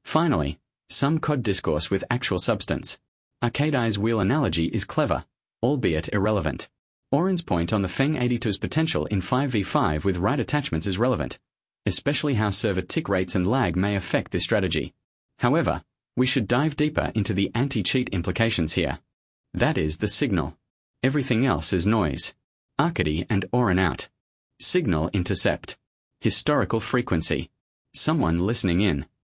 Finally, some COD discourse with actual substance. Arcadi's wheel analogy is clever, albeit irrelevant. Oren's point on the Feng 82's potential in 5v5 with right attachments is relevant, especially how server tick rates and lag may affect this strategy. However, we should dive deeper into the anti-cheat implications here. That is the signal. Everything else is noise. Arcady and Oren out. Signal intercept. Historical frequency. Someone listening in.